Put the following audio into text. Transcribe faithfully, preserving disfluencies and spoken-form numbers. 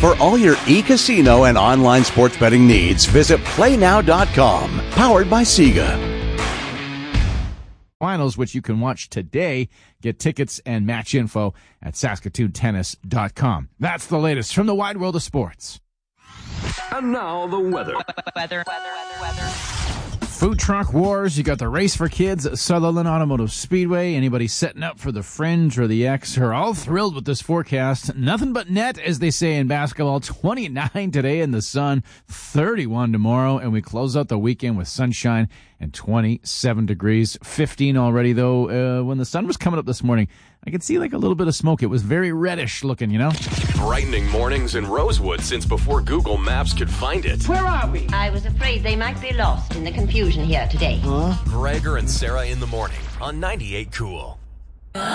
For all your e-casino and online sports betting needs, visit play now dot com. Powered by Sega. Finals, which you can watch today. Get tickets and match info at Saskatoon Tennis dot com. That's the latest from the wide world of sports. And now the weather. Weather, weather, weather, weather. Food truck wars. You got the race for kids at Sutherland Automotive Speedway. Anybody setting up for the Fringe or the X are all thrilled with this forecast. Nothing but net, as they say in basketball. twenty-nine today in the sun, thirty-one tomorrow, and we close out the weekend with sunshine and twenty-seven degrees. fifteen already, though. Uh, when the sun was coming up this morning, I could see like a little bit of smoke. It was very reddish looking, you know? Brightening mornings in Rosewood since before Google Maps could find it. Where are we? I was afraid they might be lost in the confusion here today. Gregor and Sarah in the morning on ninety-eight Cool.